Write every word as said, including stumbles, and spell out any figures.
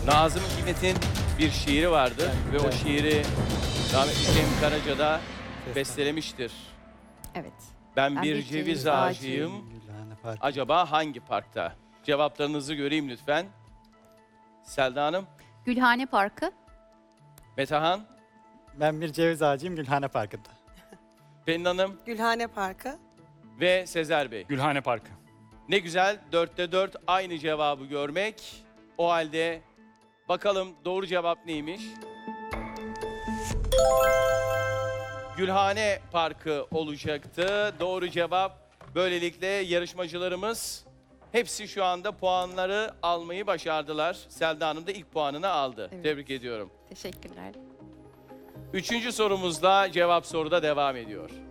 Nazım Hikmet'in bir şiiri vardı ve o şiiri rahmetli Cem Karaca da bestelemiştir. Evet. Ben, Ben bir bir ceviz ceviz ağacıyım, Gülhane Parkı. acaba hangi parkta? Cevaplarınızı göreyim lütfen. Selda Hanım, Gülhane Parkı. Metehan, Ben bir ceviz ağacıyım Gülhane Parkı'nda. Pelin Hanım Gülhane Parkı. ve Sezer Bey. Gülhane Parkı. Ne güzel dörtte dört aynı cevabı görmek. O halde bakalım doğru cevap neymiş? Gülhane Parkı olacaktı. Doğru cevap. Böylelikle yarışmacılarımız hepsi şu anda puanları almayı başardılar. Selda Hanım da ilk puanını aldı. Evet. Tebrik ediyorum. Teşekkürler. Üçüncü sorumuzda cevap soruda devam ediyor.